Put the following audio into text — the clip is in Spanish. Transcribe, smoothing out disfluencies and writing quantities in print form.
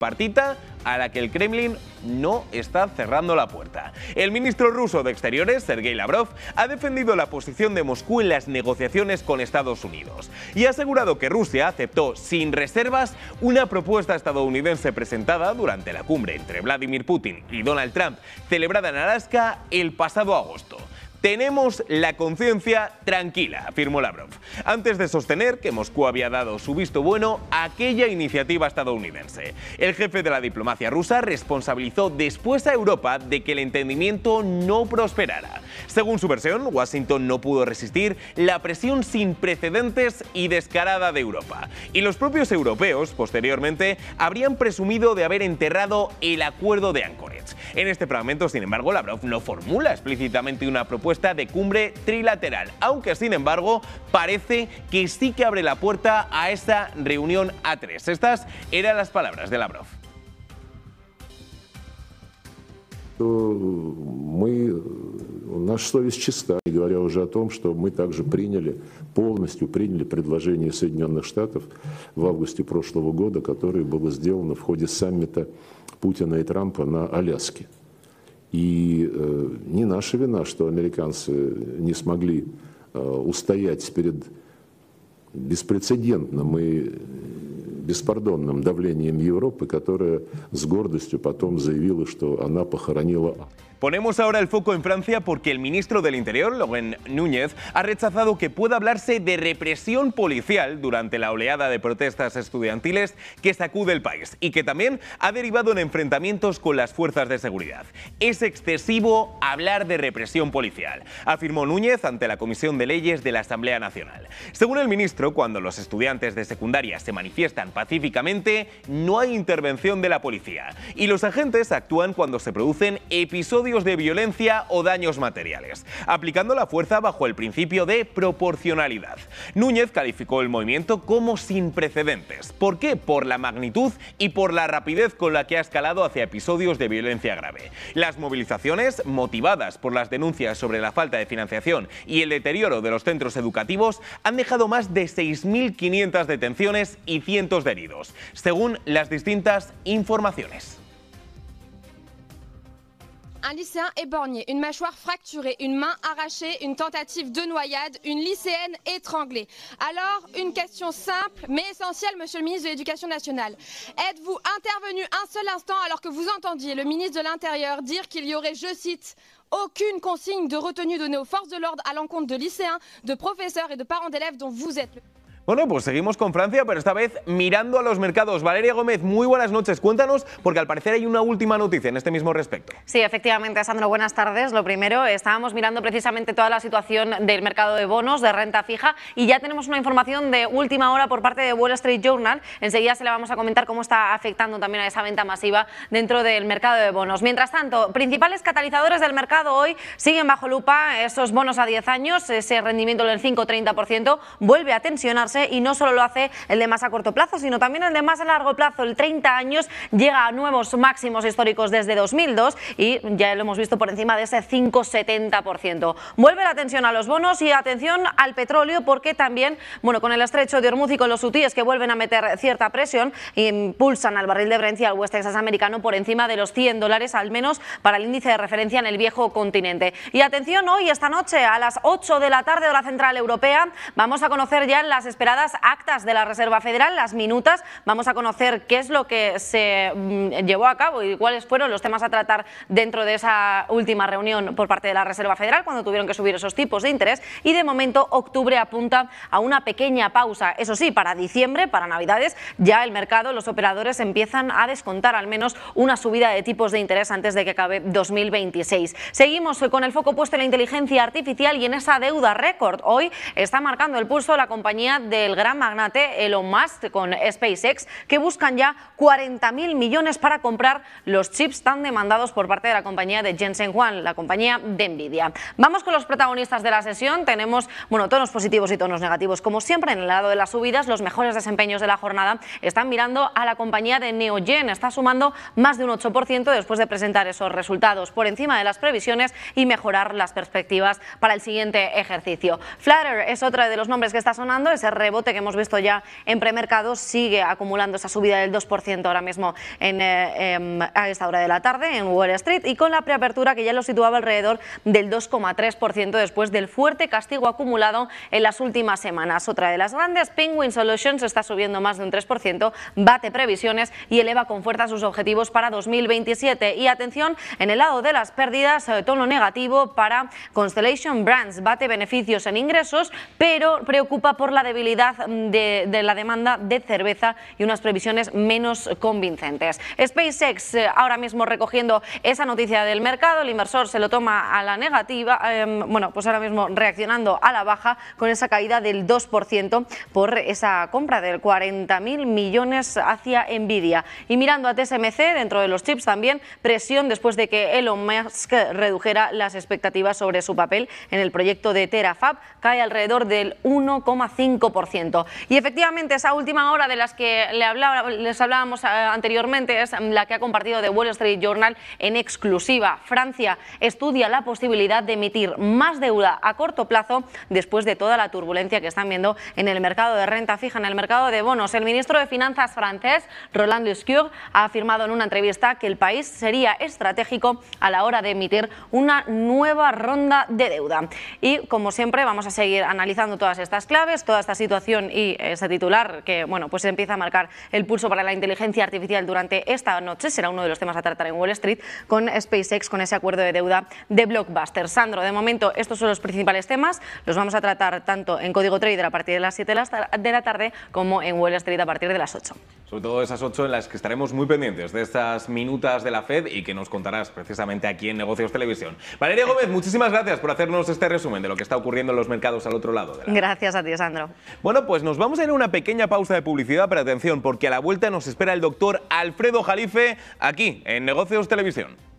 partita a la que el Kremlin no está cerrando la puerta. El ministro ruso de Exteriores, Sergei Lavrov, ha defendido la posición de Moscú en las negociaciones con Estados Unidos y ha asegurado que Rusia aceptó sin reservas una propuesta estadounidense presentada durante la cumbre entre Vladimir Putin y Donald Trump, celebrada en Alaska el pasado agosto. Tenemos la conciencia tranquila, afirmó Lavrov, antes de sostener que Moscú había dado su visto bueno a aquella iniciativa estadounidense. El jefe de la diplomacia rusa responsabilizó después a Europa de que el entendimiento no prosperara. Según su versión, Washington no pudo resistir la presión sin precedentes y descarada de Europa. Y los propios europeos, posteriormente, habrían presumido de haber enterrado el acuerdo de Anchorage. En este fragmento, sin embargo, Lavrov no formula explícitamente una propuesta de cumbre trilateral, aunque sin embargo parece que sí que abre la puerta a esa reunión A3. Estas eran las palabras de Lavrov. Наша совесть чиста, говоря уже о том, что мы также полностью приняли предложение Соединенных Штатов в августе прошлого года, которое было сделано в ходе саммита Путина и Трампа на Аляске. И не наша вина, что американцы не смогли устоять перед беспрецедентным и беспардонным давлением Европы, которая с гордостью потом заявила, что она похоронила. Ponemos ahora el foco en Francia porque el ministro del Interior, Laurent Núñez, ha rechazado que pueda hablarse de represión policial durante la oleada de protestas estudiantiles que sacude el país y que también ha derivado en enfrentamientos con las fuerzas de seguridad. Es excesivo hablar de represión policial, afirmó Núñez ante la Comisión de Leyes de la Asamblea Nacional. Según el ministro, cuando los estudiantes de secundaria se manifiestan pacíficamente, no hay intervención de la policía y los agentes actúan cuando se producen episodios de violencia o daños materiales, aplicando la fuerza bajo el principio de proporcionalidad. Núñez calificó el movimiento como sin precedentes. ¿Por qué? Por la magnitud y por la rapidez con la que ha escalado hacia episodios de violencia grave. Las movilizaciones, motivadas por las denuncias sobre la falta de financiación y el deterioro de los centros educativos, han dejado más de 6.500 detenciones y cientos de heridos, según las distintas informaciones. Un lycéen éborgné, une mâchoire fracturée, une main arrachée, une tentative de noyade, une lycéenne étranglée. Alors, une question simple mais essentielle, Monsieur le ministre de l'Éducation nationale. Êtes-vous intervenu un seul instant alors que vous entendiez le ministre de l'Intérieur dire qu'il y aurait, je cite, aucune consigne de retenue donnée aux forces de l'ordre à l'encontre de lycéens, de professeurs et de parents d'élèves dont vous êtes le... Bueno, pues seguimos con Francia, pero esta vez mirando a los mercados. Valeria Gómez, muy buenas noches. Cuéntanos, porque al parecer hay una última noticia en este mismo respecto. Sí, efectivamente, Sandro, buenas tardes. Lo primero, estábamos mirando precisamente toda la situación del mercado de bonos, de renta fija, y ya tenemos una información de última hora por parte de Wall Street Journal. Enseguida se le vamos a comentar cómo está afectando también a esa venta masiva dentro del mercado de bonos. Mientras tanto, principales catalizadores del mercado hoy siguen bajo lupa. Esos bonos a 10 años, ese rendimiento del 5,30%, vuelve a tensionarse. Y no solo lo hace el de más a corto plazo, sino también el de más a largo plazo. El 30 años llega a nuevos máximos históricos desde 2002 y ya lo hemos visto por encima de ese 5,70%. Vuelve la tensión a los bonos y atención al petróleo, porque también, bueno, con el estrecho de Hormuz y con los hutíes que vuelven a meter cierta presión, impulsan al barril de Brent y al West Texas americano por encima de los $100, al menos para el índice de referencia en el viejo continente. Y atención, hoy, esta noche, a las 8 de la tarde, hora central europea, vamos a conocer ya las esperadas actas de la Reserva Federal, las minutas. Vamos a conocer qué es lo que se llevó a cabo y cuáles fueron los temas a tratar dentro de esa última reunión por parte de la Reserva Federal, cuando tuvieron que subir esos tipos de interés. Y de momento octubre apunta a una pequeña pausa. Eso sí, para diciembre, para Navidades, ya el mercado, los operadores empiezan a descontar al menos una subida de tipos de interés antes de que acabe 2026. Seguimos con el foco puesto en la inteligencia artificial y en esa deuda récord. Hoy está marcando el pulso la compañía del gran magnate Elon Musk con SpaceX, que buscan ya 40.000 millones para comprar los chips tan demandados por parte de la compañía de Jensen Huang, la compañía de Nvidia. Vamos con los protagonistas de la sesión. Tenemos, bueno, tonos positivos y tonos negativos. Como siempre, en el lado de las subidas, los mejores desempeños de la jornada están mirando a la compañía de Neogen. Está sumando más de un 8% después de presentar esos resultados por encima de las previsiones y mejorar las perspectivas para el siguiente ejercicio. Flutter es otro de los nombres que está sonando, ese rebote que hemos visto ya en premercados sigue acumulando esa subida del 2% ahora mismo a esta hora de la tarde en Wall Street, y con la preapertura que ya lo situaba alrededor del 2,3% después del fuerte castigo acumulado en las últimas semanas. Otra de las grandes, Penguin Solutions, está subiendo más de un 3%, bate previsiones y eleva con fuerza sus objetivos para 2027. Y atención, en el lado de las pérdidas, tono negativo para Constellation Brands, bate beneficios en ingresos, pero preocupa por la debilidad de la demanda de cerveza y unas previsiones menos convincentes. SpaceX ahora mismo recogiendo esa noticia del mercado, el inversor se lo toma a la negativa, bueno, pues ahora mismo reaccionando a la baja con esa caída del 2% por esa compra de 40.000 millones hacia Nvidia. Y mirando a TSMC, dentro de los chips también, presión después de que Elon Musk redujera las expectativas sobre su papel en el proyecto de Terafab, cae alrededor del 1,5%. Y efectivamente esa última hora de las que les hablábamos anteriormente es la que ha compartido The Wall Street Journal en exclusiva. Francia estudia la posibilidad de emitir más deuda a corto plazo después de toda la turbulencia que están viendo en el mercado de renta fija, en el mercado de bonos. El ministro de Finanzas francés, Roland Lescure, ha afirmado en una entrevista que el país sería estratégico a la hora de emitir una nueva ronda de deuda. Y como siempre vamos a seguir analizando todas estas claves, toda esta situación y ese titular que bueno, pues empieza a marcar el pulso para la inteligencia artificial durante esta noche. Será uno de los temas a tratar en Wall Street con SpaceX, con ese acuerdo de deuda de Blockbuster. Sandro, de momento estos son los principales temas, los vamos a tratar tanto en Código Trader a partir de las 7 de la tarde como en Wall Street a partir de las 8. Sobre todo esas 8 en las que estaremos muy pendientes de estas minutas de la FED y que nos contarás precisamente aquí en Negocios Televisión. Valeria Gómez, muchísimas gracias por hacernos este resumen de lo que está ocurriendo en los mercados al otro lado. Gracias a ti, Sandro. Bueno, pues nos vamos a ir a una pequeña pausa de publicidad, pero atención, porque a la vuelta nos espera el doctor Alfredo Jalife aquí en Negocios Televisión.